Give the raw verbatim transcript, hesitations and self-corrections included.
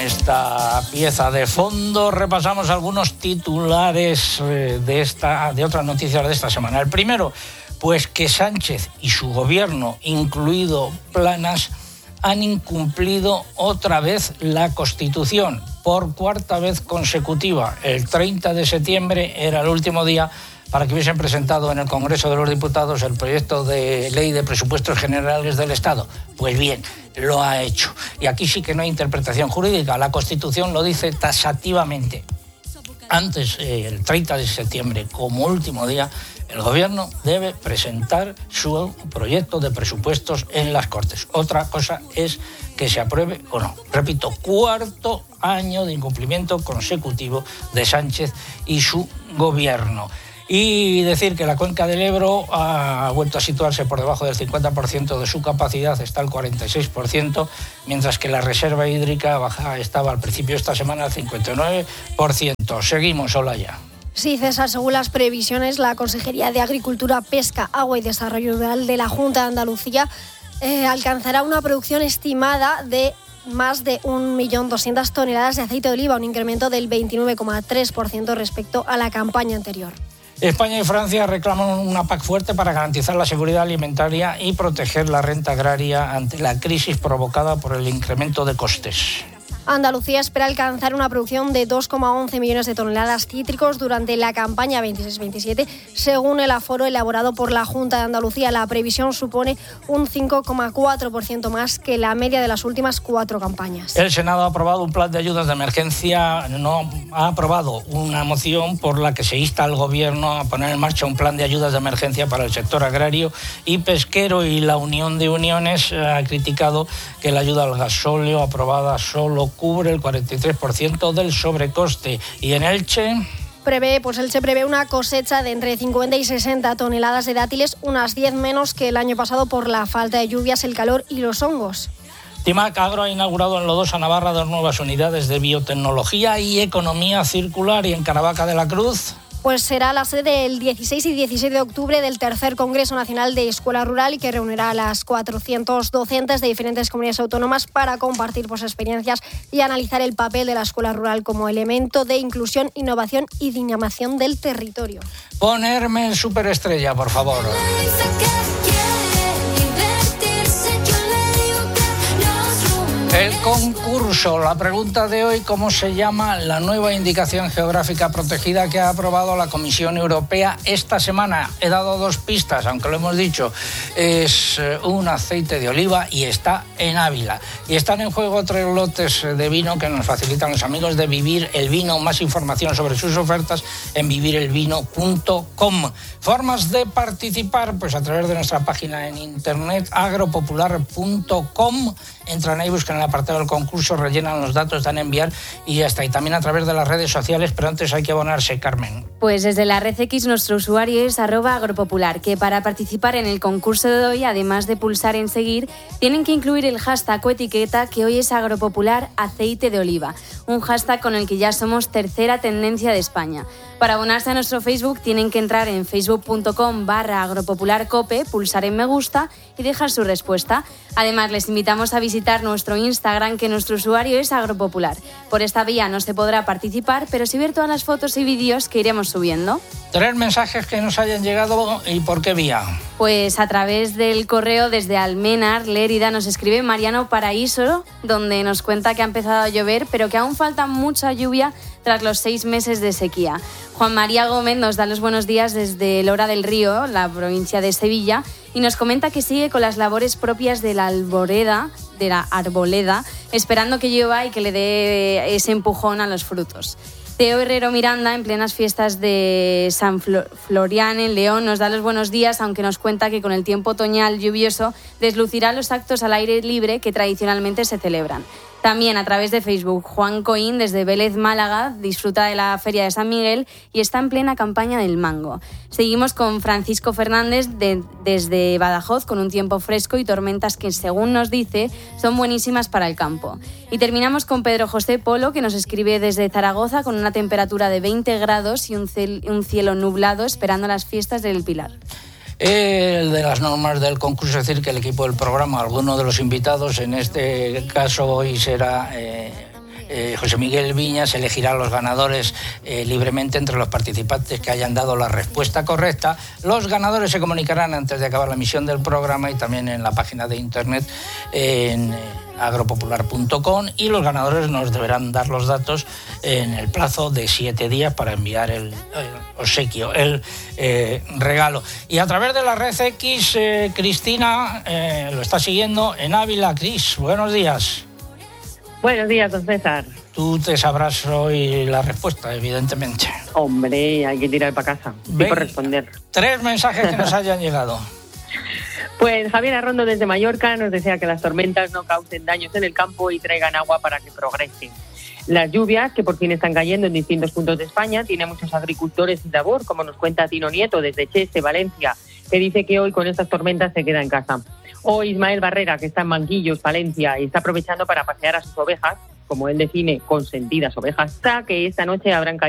esta pieza de fondo repasamos algunos titulares de, esta, de otras noticias de esta semana. El primero, pues que Sánchez y su gobierno, incluido Planas, han incumplido otra vez la Constitución por cuarta vez consecutiva. El treinta de septiembre era el último día para que hubiesen presentado en el Congreso de los Diputados el proyecto de ley de presupuestos generales del Estado. Pues bien, lo ha hecho. Y aquí sí que no hay interpretación jurídica. La Constitución lo dice taxativamente. Antes, eh, el treinta de septiembre, como último día, el Gobierno debe presentar su proyecto de presupuestos en las Cortes. Otra cosa es que se apruebe o no. Repito, cuarto año de incumplimiento consecutivo de Sánchez y su Gobierno. Y decir que la cuenca del Ebro ha vuelto a situarse por debajo del cincuenta por ciento de su capacidad, está al cuarenta y seis por ciento, mientras que la reserva hídrica baja, estaba al principio de esta semana al cincuenta y nueve por ciento. Seguimos, Olaya. Sí, César, según las previsiones, la Consejería de Agricultura, Pesca, Agua y Desarrollo Rural de la Junta de Andalucía eh, alcanzará una producción estimada de más de un millón doscientas toneladas de aceite de oliva, un incremento del veintinueve coma tres por ciento respecto a la campaña anterior. España y Francia reclaman una P A C fuerte para garantizar la seguridad alimentaria y proteger la renta agraria ante la crisis provocada por el incremento de costes. Andalucía espera alcanzar una producción de dos coma once millones de toneladas cítricos durante la campaña veintiséis veintisiete, según el aforo elaborado por la Junta de Andalucía. La previsión supone un cinco coma cuatro por ciento más que la media de las últimas cuatro campañas. El Senado ha aprobado un plan de ayudas de emergencia, no ha aprobado una moción por la que se insta al Gobierno a poner en marcha un plan de ayudas de emergencia para el sector agrario y pesquero, y la Unión de Uniones ha criticado que la ayuda al gasóleo aprobada solo cubre el cuarenta y tres por ciento del sobrecoste. Y en Elche prevé, pues Elche prevé una cosecha de entre cincuenta y sesenta toneladas de dátiles, unas diez menos que el año pasado por la falta de lluvias, el calor y los hongos. Timac Agro ha inaugurado en Lodosa, Navarra, dos nuevas unidades de biotecnología y economía circular. Y en Caravaca de la Cruz, pues será la sede el dieciséis y diecisiete de octubre del tercer Congreso Nacional de Escuela Rural, y que reunirá a las cuatrocientos docentes de diferentes comunidades autónomas para compartir pues, experiencias y analizar el papel de la escuela rural como elemento de inclusión, innovación y dinamización del territorio. Ponerme en superestrella, por favor. El concurso, la pregunta de hoy: ¿cómo se llama la nueva indicación geográfica protegida que ha aprobado la Comisión Europea esta semana? He dado dos pistas, aunque lo hemos dicho. Es un aceite de oliva y está en Ávila. Y están en juego tres lotes de vino que nos facilitan los amigos de Vivir el Vino. Más información sobre sus ofertas en vivir el vino punto com. Formas de participar, pues a través de nuestra página en internet agropopular punto com. Entran ahí, buscan el apartado del concurso, rellenan los datos, dan a enviar y ya está. Y también a través de las redes sociales, pero antes hay que abonarse, Carmen. Pues desde la red X nuestro usuario es arroba agropopular, que para participar en el concurso de hoy, además de pulsar en seguir, tienen que incluir el hashtag o etiqueta que hoy es agropopular aceite de oliva, un hashtag con el que ya somos tercera tendencia de España. Para abonarse a nuestro Facebook tienen que entrar en facebook punto com barra agropopularcope, pulsar en me gusta y dejar su respuesta. Además, les invitamos a visitar nuestro Instagram, que nuestro usuario es agropopular. Por esta vía no se podrá participar, pero sí ver todas las fotos y vídeos que iremos subiendo. Tres mensajes que nos hayan llegado, ¿y por qué vía? Pues a través del correo desde Almenar, Lérida, nos escribe Mariano Paraíso, donde nos cuenta que ha empezado a llover, pero que aún falta mucha lluvia tras los seis meses de sequía. Juan María Gómez nos da los buenos días desde Lora del Río, la provincia de Sevilla, y nos comenta que sigue con las labores propias de la alboreda, de la arboleda, esperando que llueva y que le dé ese empujón a los frutos. Teo Herrero Miranda, en plenas fiestas de San Florian en León, nos da los buenos días, aunque nos cuenta que con el tiempo otoñal lluvioso deslucirá los actos al aire libre que tradicionalmente se celebran. También a través de Facebook, Juan Coín, desde Vélez, Málaga, disfruta de la Feria de San Miguel y está en plena campaña del mango. Seguimos con Francisco Fernández de, desde Badajoz, con un tiempo fresco y tormentas que, según nos dice, son buenísimas para el campo. Y terminamos con Pedro José Polo, que nos escribe desde Zaragoza, con una temperatura de veinte grados y un, cel, un cielo nublado, esperando las fiestas del Pilar. El de las normas del concurso, es decir, que el equipo del programa, alguno de los invitados, en este caso hoy será eh, eh, José Miguel Viñas elegirá a los ganadores eh, libremente entre los participantes que hayan dado la respuesta correcta. Los ganadores se comunicarán antes de acabar la emisión del programa y también en la página de internet en agropopular punto com, y los ganadores nos deberán dar los datos en el plazo de siete días para enviar el, el obsequio, el eh, regalo. Y a través de la red X, eh, Cristina eh, lo está siguiendo en Ávila. Cris, buenos días. Buenos días, don César. Tú te sabrás hoy la respuesta, evidentemente. Hombre, hay que tirar para casa y corresponder. Tres mensajes que nos hayan llegado. Pues Javier Arrondo desde Mallorca nos desea que las tormentas no causen daños en el campo y traigan agua para que progresen. Las lluvias, que por fin están cayendo en distintos puntos de España, tiene muchos agricultores sin labor, como nos cuenta Tino Nieto desde Cheste, Valencia, que dice que hoy con estas tormentas se queda en casa. O Ismael Barrera, que está en Manquillos, Valencia, y está aprovechando para pasear a sus ovejas, como él define, consentidas ovejas, hasta que esta noche habrán caído